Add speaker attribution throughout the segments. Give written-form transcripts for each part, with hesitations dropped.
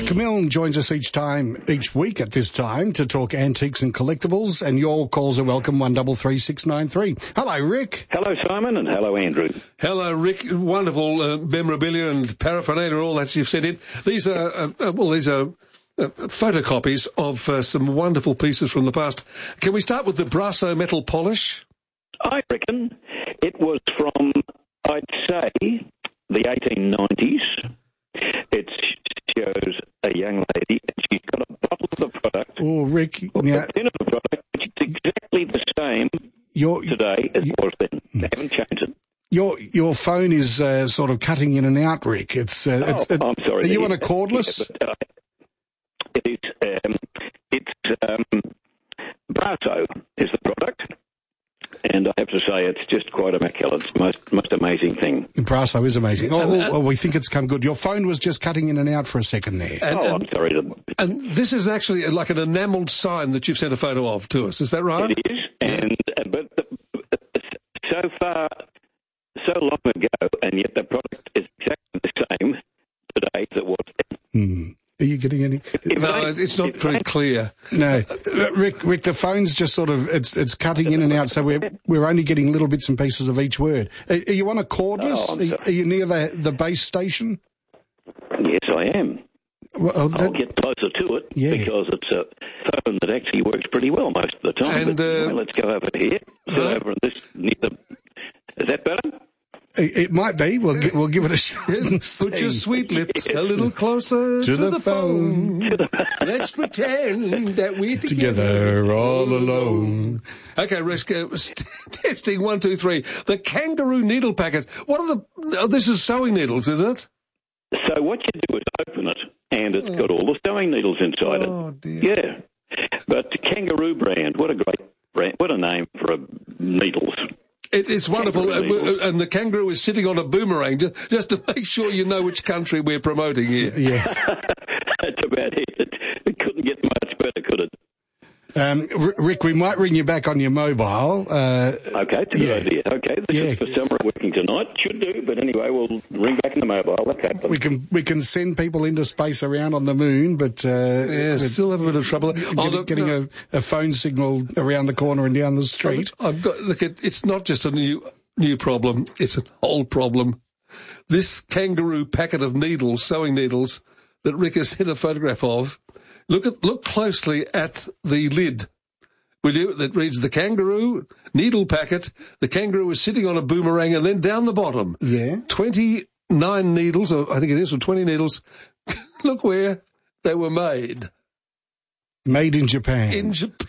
Speaker 1: Rick Milne joins us each week at this time to talk antiques and collectibles, and your calls are welcome, 133693. Hello, Rick.
Speaker 2: Hello, Simon, and hello, Andrew.
Speaker 3: Hello, Rick. Wonderful memorabilia and paraphernalia, all that you've sent in. These are photocopies of some wonderful pieces from the past. Can we start with the Brasso metal polish?
Speaker 2: I reckon it was from, I'd say, the 1890s. It shows a young lady, and she's got a bottle of the product.
Speaker 1: Oh, Rick. Yeah.
Speaker 2: A tin of the product, which is exactly the same today as it was then. They haven't changed it.
Speaker 1: Your phone is sort of cutting in and out, Rick.
Speaker 2: I'm sorry.
Speaker 1: Are you on a cordless?
Speaker 2: Brasso is the product, and I have to say it's just quite immaculate. It's the most amazing thing.
Speaker 1: Brasso is amazing. We think it's come good. Your phone was just cutting in and out for a second there.
Speaker 2: I'm sorry.
Speaker 3: And this is actually like an enamelled sign that you've sent a photo of to us. Is that right?
Speaker 2: It is, but so far, so long ago, and yet the product is exactly the same today as it was then.
Speaker 1: Are you getting any?
Speaker 3: No, it's not very clear.
Speaker 1: No, Rick, the phone's just sort of it's cutting in and out, so we're only getting little bits and pieces of each word. Are you on a cordless? Are you near the base station?
Speaker 2: Yes, I am.
Speaker 1: Well,
Speaker 2: I'll get closer to it because it's a phone that actually works pretty well most of the time.
Speaker 3: And
Speaker 2: let's go over here. Over this. Is that better?
Speaker 1: It might be. We'll give it a shot.
Speaker 3: Put your sweet lips a little closer to the phone. Let's pretend that we're together
Speaker 1: all alone.
Speaker 3: Okay, testing 1, 2, 3. The kangaroo needle packet. What are this is sewing needles, is it?
Speaker 2: So what you do is open it, and it's got all the sewing needles inside it.
Speaker 3: Oh dear.
Speaker 2: Yeah, but Kangaroo brand. What a great brand. What a name for needles.
Speaker 3: It's wonderful, and the kangaroo is sitting on a boomerang just to make sure you know which country we're promoting here.
Speaker 1: Yeah.
Speaker 2: That's about it. It couldn't get much better, could it?
Speaker 1: Rick, we might ring you back on your mobile.
Speaker 2: Okay, it's a good idea. Okay, this is for summer working tonight. Should do, but anyway, we'll ring back on the mobile. Okay.
Speaker 1: We can send people into space around on the moon, but
Speaker 3: still have a bit of trouble.
Speaker 1: Getting a phone signal around the corner and down the street.
Speaker 3: It's not just a new problem; it's an old problem. This kangaroo packet of needles, sewing needles, that Rick has sent a photograph of. Look closely at the lid, will you? That reads the kangaroo needle packet. The kangaroo is sitting on a boomerang, and then down the bottom, 29 needles, or I think it is, or 20 needles. Look where they were made.
Speaker 1: Made in Japan.
Speaker 3: In Japan.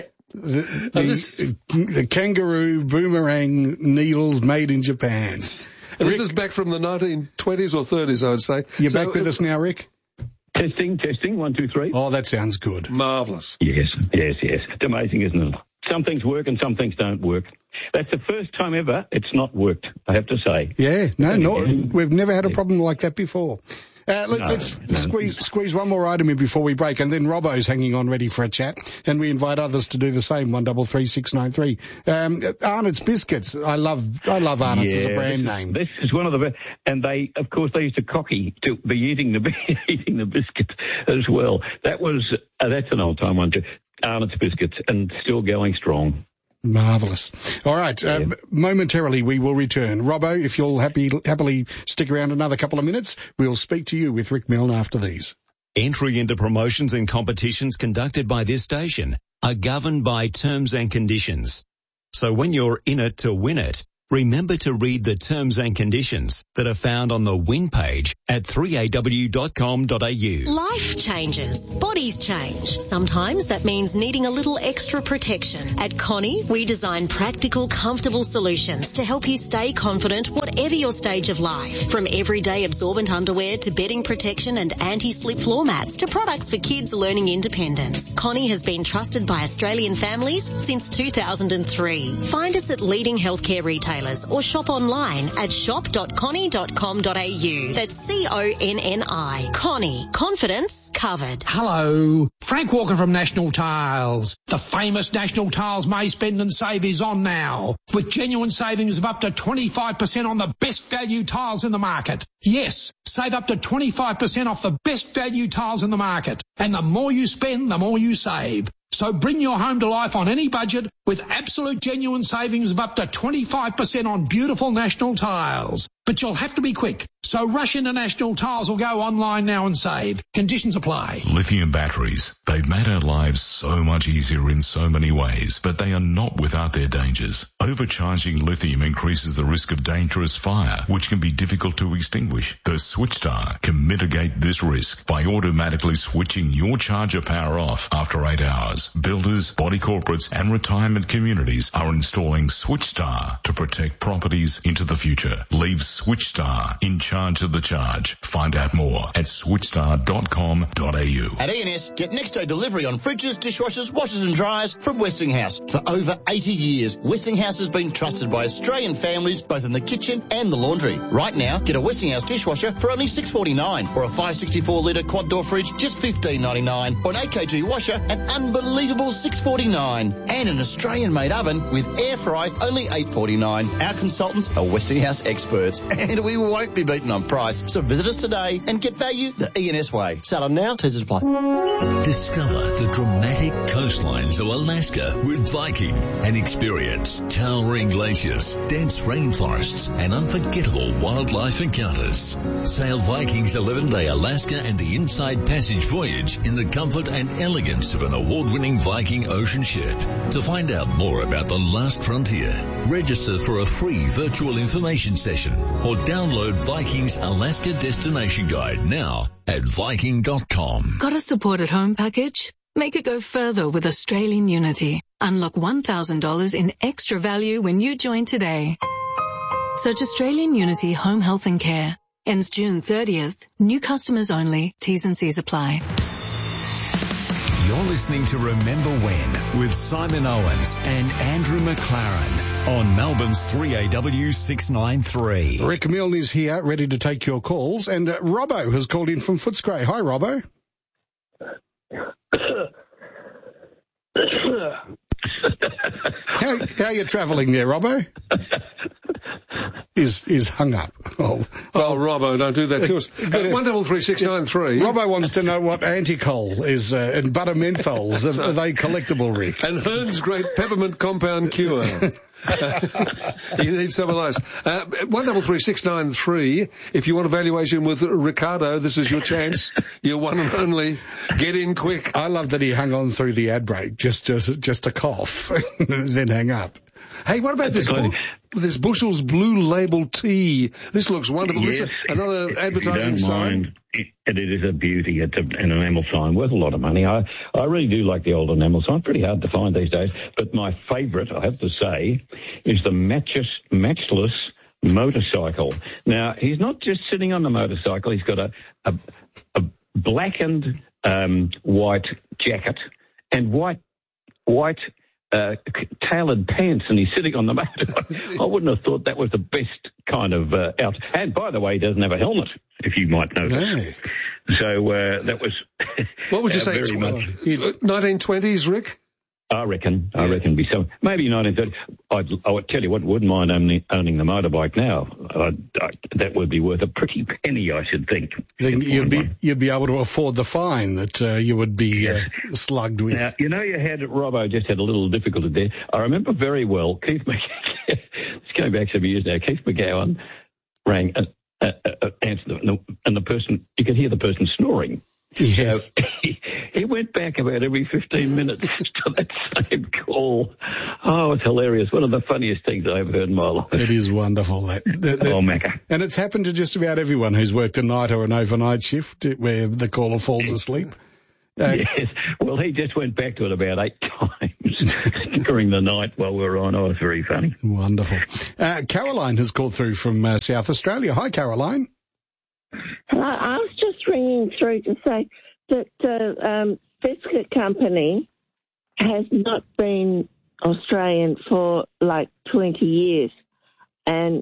Speaker 1: The kangaroo boomerang needles made in Japan.
Speaker 3: And this is back from the 1920s or 30s, I would say.
Speaker 1: You're back with us now, Rick?
Speaker 4: Testing, 1, 2, 3.
Speaker 1: Oh, that sounds good.
Speaker 3: Marvellous.
Speaker 4: Yes. It's amazing, isn't it? Some things work and some things don't work. That's the first time ever it's not worked, I have to say.
Speaker 1: Yeah, we've never had a problem like that before. Let's squeeze one more item in before we break, and then Robbo's hanging on ready for a chat, and we invite others to do the same, 133693. Arnott's Biscuits. I love Arnott's as a brand name.
Speaker 4: This is one of the best, and they used to cocky to be eating the biscuit as well. That's an old time one too. Arnott's Biscuits, and still going strong.
Speaker 1: Marvellous. All right. Momentarily, we will return. Robbo, if you'll happily stick around another couple of minutes, we'll speak to you with Rick Milne after these.
Speaker 5: Entry into promotions and competitions conducted by this station are governed by terms and conditions. So when you're in it to win it, remember to read the terms and conditions that are found on the win page at 3aw.com.au.
Speaker 6: Life changes. Bodies change. Sometimes that means needing a little extra protection. At Connie, we design practical, comfortable solutions to help you stay confident whatever your stage of life. From everyday absorbent underwear to bedding protection and anti-slip floor mats to products for kids learning independence. Connie has been trusted by Australian families since 2003. Find us at leading healthcare retailers retailers or shop online at shop.connie.com.au. That's CONNI. Connie. Confidence covered.
Speaker 7: Hello. Frank Walker from National Tiles. The famous National Tiles May Spend and Save is on now, with genuine savings of up to 25% on the best value tiles in the market. Yes, save up to 25% off the best value tiles in the market. And the more you spend, the more you save. So bring your home to life on any budget with absolute genuine savings of up to 25% on beautiful National Tiles. But you'll have to be quick. So rush into National Tiles or go online now and save. Conditions apply.
Speaker 8: Lithium batteries. They've made our lives so much easier in so many ways, but they are not without their dangers. Overcharging lithium increases the risk of dangerous fire, which can be difficult to extinguish. The SwitchStar can mitigate this risk by automatically switching your charger power off after 8 hours. Builders, body corporates and retirement communities are installing SwitchStar to protect properties into the future. Leave SwitchStar in charge of the charge. Find out more at switchstar.com.au.
Speaker 9: At ENS, get next day delivery on fridges, dishwashers, washers and dryers from Westinghouse. For over 80 years, Westinghouse has been trusted by Australian families both in the kitchen and the laundry. Right now, get a Westinghouse dishwasher for only $6.49 or a 564-litre quad door fridge just $15.99 or an 8kg washer an unbelievable $6.49 and an Australian-made oven with air fry only $8.49. Our consultants are Westinghouse experts and we won't be beaten on price. So visit us today and get value the ENS way. Sell them now, T's apply.
Speaker 10: Discover the dramatic coastlines of Alaska with Viking and experience towering glaciers, dense rainforests and unforgettable wildlife encounters. Sail Viking's 11-day Alaska and the Inside Passage voyage in the comfort and elegance of an award-winning Viking ocean ship. To find out more about the last frontier, register for a free virtual information session or download Viking's Alaska Destination Guide now at Viking.com.
Speaker 11: Got a support at home package? Make it go further with Australian Unity. Unlock $1,000 in extra value when you join today. Search Australian Unity Home Health and Care. Ends June 30th. New customers only. T's and C's apply.
Speaker 5: You're listening to Remember When with Simon Owens and Andrew McLaren on Melbourne's 3AW 693.
Speaker 1: Rick Milne is here, ready to take your calls, and Robbo has called in from Footscray. Hi, Robbo. How are you travelling there, Robbo? Is hung up.
Speaker 3: Oh, Robbo, don't do that to us. 133693.
Speaker 1: Robbo wants to know what Anticol is, and butter menthols. Are they collectible, Rick?
Speaker 3: And Hearn's Great Peppermint Compound Cure. You need some of those. 133693. If you want a valuation with Ricardo, this is your chance. You're one and only. Get in quick.
Speaker 1: I love that he hung on through the ad break just to cough, then hang up.
Speaker 3: Hey, what about this Bushell's Blue Label tea? This looks wonderful.
Speaker 4: Yes.
Speaker 3: This another advertising sign.
Speaker 4: It is a beauty. It's an enamel sign worth a lot of money. I really do like the old enamel sign. Pretty hard to find these days. But my favourite, I have to say, is the matchless motorcycle. Now, he's not just sitting on the motorcycle. He's got a blackened white jacket and white tailored pants, and he's sitting on the motorbike. I wouldn't have thought that was the best kind of out. And by the way, he doesn't have a helmet, if you might notice.
Speaker 1: No.
Speaker 4: So that was.
Speaker 3: What would you say?
Speaker 4: Very much
Speaker 3: 1920s, Rick?
Speaker 4: I reckon it'd be so. Maybe 1930. I would tell you what, wouldn't mind owning the motorbike now. That would be worth a pretty penny, I should think.
Speaker 1: Then you'd be able to afford the fine that you would be slugged with.
Speaker 4: Now, Robbo just had a little difficulty there. I remember very well Keith McGowan. It's going back some years now. Keith McGowan rang, answered, and the person, you could hear the person snoring.
Speaker 1: Yes.
Speaker 4: So he went back about every 15 minutes to that same call. Oh, it's hilarious. One of the funniest things I've heard in my life.
Speaker 1: It is wonderful.
Speaker 4: Macca.
Speaker 1: And it's happened to just about everyone who's worked a night or an overnight shift where the caller falls asleep.
Speaker 4: Yes. Well, he just went back to it about 8 times during the night while we were on. Oh, it's very funny.
Speaker 1: Wonderful. Caroline has called through from South Australia. Hi, Caroline.
Speaker 12: Hello. I was just ringing through to say that the biscuit company has not been Australian for like 20 years. And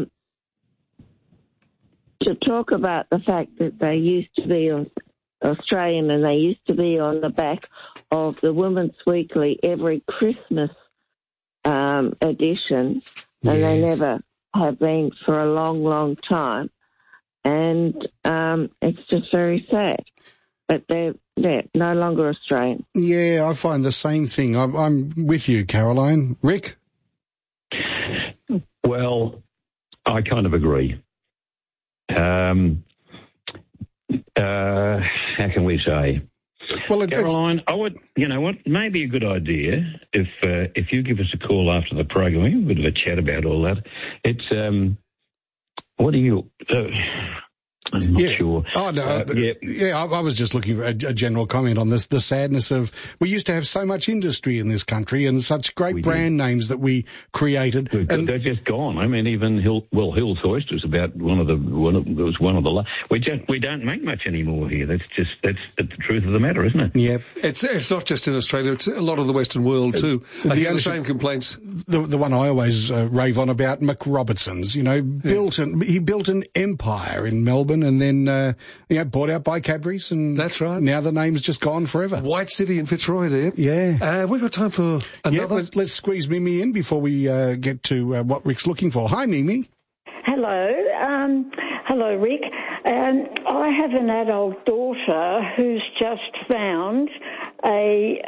Speaker 12: to talk about the fact that they used to be Australian and they used to be on the back of the Women's Weekly every Christmas edition, and they never have been for a long, long time. And it's just very sad. But they're no longer Australian.
Speaker 1: Yeah, I find the same thing. I'm with you, Caroline. Rick?
Speaker 4: Well, I kind of agree. How can we say? Well, Caroline, I would, you know what, maybe a good idea if you give us a call after the program, we have a bit of a chat about all that. It's, what do you... I'm not sure.
Speaker 1: Oh, no. I was just looking for a general comment on this, the sadness of, we used to have so much industry in this country and such great brand names that we created.
Speaker 4: And they're just gone. I mean, even Hill's Oysters about we don't make much anymore here. That's the truth of the matter, isn't it?
Speaker 1: Yeah.
Speaker 3: It's not just in Australia, it's a lot of the Western world too. I hear the same complaints.
Speaker 1: The one I always rave on about, McRobertson's, you know, he built an empire in Melbourne and then, bought out by Cadbury's, and
Speaker 3: that's right.
Speaker 1: Now the name's just gone forever.
Speaker 3: White City in Fitzroy there.
Speaker 1: Yeah.
Speaker 3: We've got time for another.
Speaker 1: Yeah, let's squeeze Mimi in before we get to what Rick's looking for. Hi, Mimi.
Speaker 13: Hello. Hello, Rick. I have an adult daughter who's just found a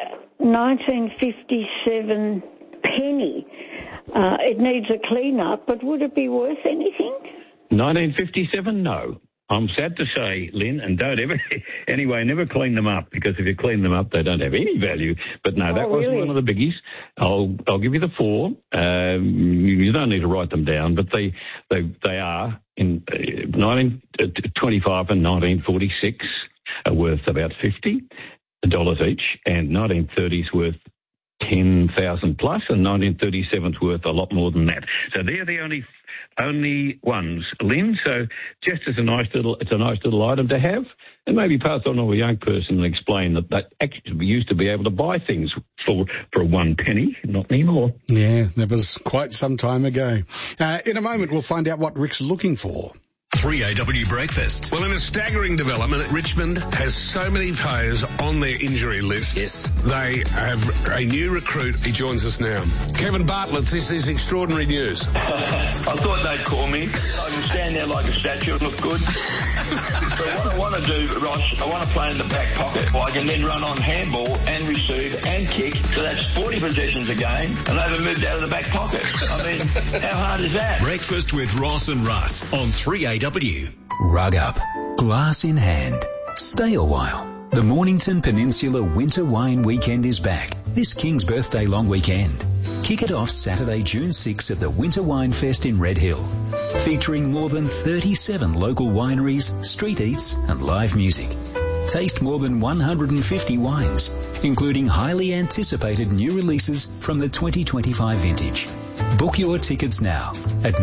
Speaker 13: 1957 penny. It needs a clean-up, but would it be worth anything?
Speaker 4: 1957? No. I'm sad to say, Lynn, and don't ever, anyway, never clean them up, because if you clean them up, they don't have any value. But no, that was one of the biggies. I'll give you the 4. You don't need to write them down, but they are in 1925 and 1946 are worth about $50 each, and 1930s worth 10,000 plus, and 1937's worth a lot more than that. So they're the only ones, Lynn. So just as it's a nice little item to have, and maybe pass on to a young person and explain that actually we used to be able to buy things for 1 penny, not anymore.
Speaker 1: Yeah, that was quite some time ago. In a moment, we'll find out what Rick's looking for.
Speaker 14: 3AW Breakfast. Well, in a staggering development, Richmond has so many players on their injury list. Yes. They have a new recruit. He joins us now. Kevin Bartlett, this is extraordinary news.
Speaker 15: I thought they'd call me. I can stand there like a statue and look good. So what I want to do, Ross, I want to play in the back pocket. I can then run on handball and receive and kick. So that's 40 possessions a game, and they haven't moved out of the back pocket. I mean, how hard is that?
Speaker 5: Breakfast with Ross and Russ on 3AW.
Speaker 16: Rug up, glass in hand. Stay a while. The Mornington Peninsula Winter Wine Weekend is back this King's Birthday long weekend. Kick it off Saturday, June 6 at the Winter Wine Fest in Red Hill, featuring more than 37 local wineries, street eats and live music. Taste more than 150 wines, including highly anticipated new releases from the 2025 vintage. Book your tickets now at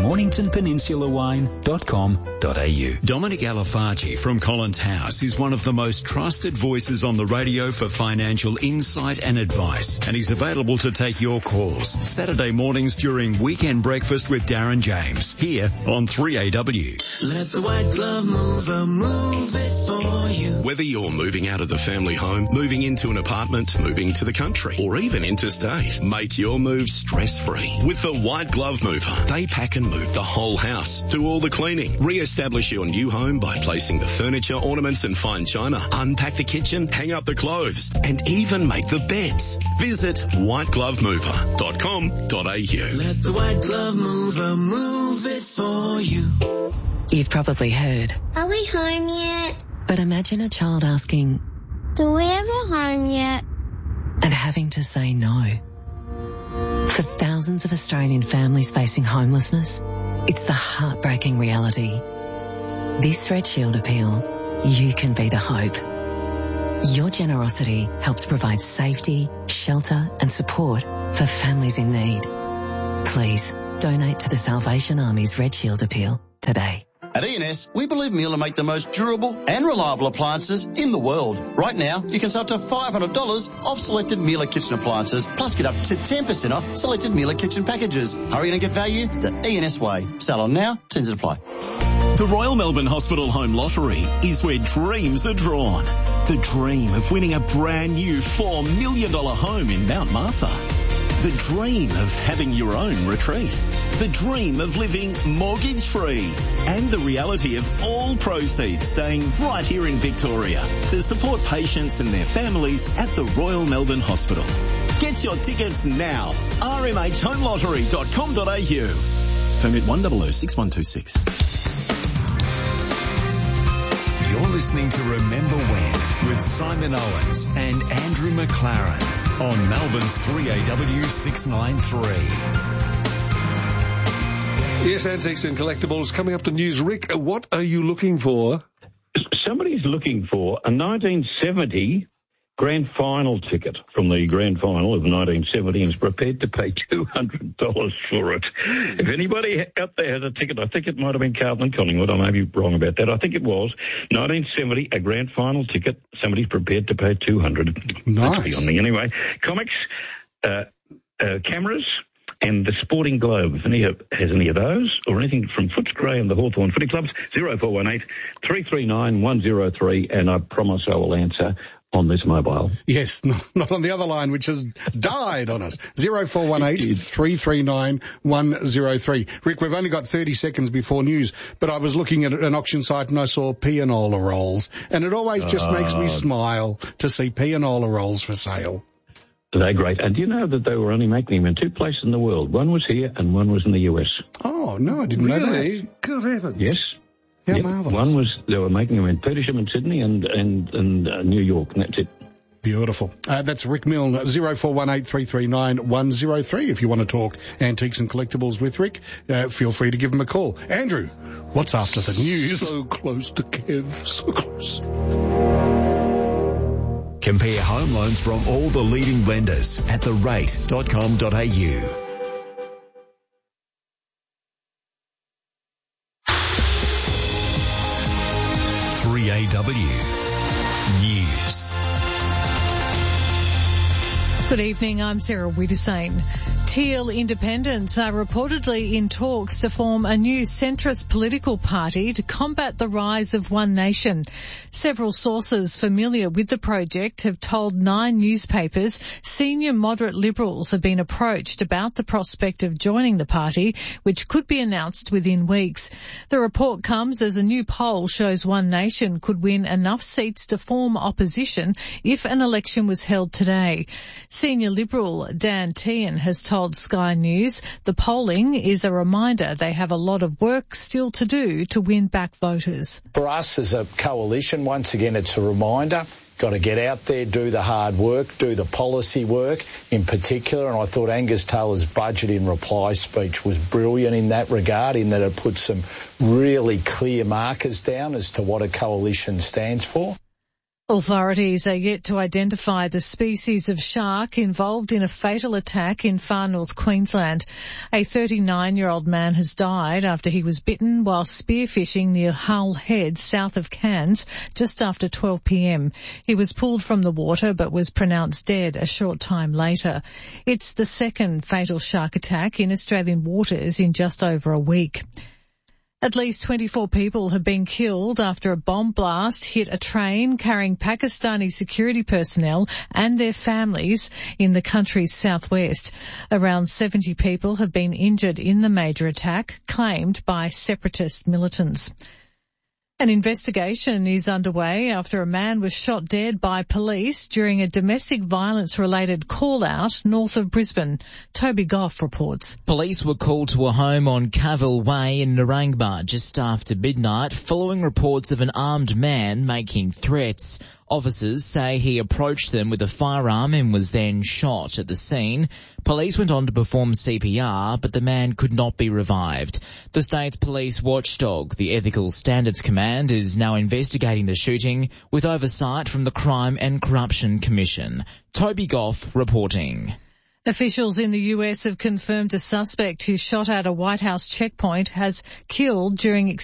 Speaker 16: morningtonpeninsulawine.com.au.
Speaker 5: Dominic Alafaci from Collins House is one of the most trusted voices on the radio for financial insight and advice, and he's available to take your calls Saturday mornings during Weekend Breakfast with Darren James here on 3AW.
Speaker 17: Let the white glove mover move it for you.
Speaker 14: Whether you're moving out of the family home, moving into an apartment, moving to the country, or even interstate, make your move stress-free with the White Glove Mover. They pack and move the whole house, do all the cleaning, re-establish your new home by placing the furniture, ornaments and fine china, unpack the kitchen, hang up the clothes, and even make the beds. Visit whiteglovemover.com.au.
Speaker 17: Let the white glove mover move it for you.
Speaker 11: You've probably heard,
Speaker 18: are we home yet?
Speaker 11: But imagine a child asking,
Speaker 18: do we have a home yet?
Speaker 11: And having to say no. For thousands of Australian families facing homelessness, it's the heartbreaking reality. This Red Shield appeal, you can be the hope. Your generosity helps provide safety, shelter and support for families in need. Please donate to the Salvation Army's Red Shield appeal today.
Speaker 9: At E&S, we believe Miele make the most durable and reliable appliances in the world. Right now, you can save up to $500 off selected Miele kitchen appliances, plus get up to 10% off selected Miele kitchen packages. Hurry in and get value the E&S way. Sale on now, terms apply.
Speaker 19: The Royal Melbourne Hospital Home Lottery is where dreams are drawn. The dream of winning a brand new $4 million home in Mount Martha. The dream of having your own retreat. The dream of living mortgage-free. And the reality of all proceeds staying right here in Victoria to support patients and their families at the Royal Melbourne Hospital. Get your tickets now. rmhhomelottery.com.au. Permit 1006126.
Speaker 5: You're listening to Remember When with Simon Owens and Andrew McLaren on Melbourne's 3AW 693.
Speaker 3: Yes, Antiques and Collectibles coming up to news. Rick, what are you looking for?
Speaker 4: Somebody's looking for a 1970 grand final ticket from the grand final of 1970 and is prepared to pay $200 for it. If anybody out there has a ticket, I think it might have been Carlton and Collingwood. I may be wrong about that. I think it was 1970, a grand final ticket. Somebody's prepared to pay $200.
Speaker 1: Nice.
Speaker 4: That's beyond me. Anyway, comics, cameras, and the Sporting Globe. If any has any of those or anything from Footscray and the Hawthorn Footy Clubs, 0418 339 103, and I promise I will answer on this mobile.
Speaker 1: Yes, not on the other line, which has died on us. 0418 339 103. Rick, we've only got 30 seconds before news, but I was looking at an auction site and I saw pianola rolls, and it always just makes me smile to see pianola rolls for sale.
Speaker 4: They're great. And do you know that they were only making them in two places in the world? One was here and one was in the US.
Speaker 1: Oh, no, I didn't know that.
Speaker 3: Good heavens.
Speaker 4: Yes.
Speaker 1: How
Speaker 4: yep.
Speaker 1: marvellous.
Speaker 4: One was, they were making them in Petersham and Sydney and New York, and that's it.
Speaker 1: Beautiful. That's Rick Milne, 0418 339 103. If you want to talk antiques and collectibles with Rick, feel free to give him a call. Andrew, what's after the news?
Speaker 3: So close to Kev, so close.
Speaker 5: Compare home loans from all the leading lenders at therate.com.au. News.
Speaker 20: Good evening, I'm Sarah Widdisane. Teal Independents are reportedly in talks to form a new centrist political party to combat the rise of One Nation. Several sources familiar with the project have told 9 newspapers senior moderate Liberals have been approached about the prospect of joining the party, which could be announced within weeks. The report comes as a new poll shows One Nation could win enough seats to form opposition if an election was held today. Senior Liberal Dan Tehan has told Sky News the polling is a reminder they have a lot of work still to do to win back voters.
Speaker 21: For us as a coalition, once again, it's a reminder. Got to get out there, do the hard work, do the policy work in particular. And I thought Angus Taylor's budget in reply speech was brilliant in that regard, in that it put some really clear markers down as to what a coalition stands for.
Speaker 20: Authorities are yet to identify the species of shark involved in a fatal attack in far north Queensland. A 39-year-old man has died after he was bitten while spearfishing near Hull Head, south of Cairns, just after 12 p.m. He was pulled from the water but was pronounced dead a short time later. It's the second fatal shark attack in Australian waters in just over a week. At least 24 people have been killed after a bomb blast hit a train carrying Pakistani security personnel and their families in the country's southwest. Around 70 people have been injured in the major attack, claimed by separatist militants. An investigation is underway after a man was shot dead by police during a domestic violence-related call-out north of Brisbane. Toby Goff reports.
Speaker 22: Police were called to a home on Cavill Way in Narangba just after midnight following reports of an armed man making threats. Officers say he approached them with a firearm and was then shot at the scene. Police went on to perform CPR, but the man could not be revived. The state's police watchdog, the Ethical Standards Command, is now investigating the shooting with oversight from the Crime and Corruption Commission. Toby Goff reporting.
Speaker 20: Officials in the US have confirmed a suspect who shot at a White House checkpoint has killed during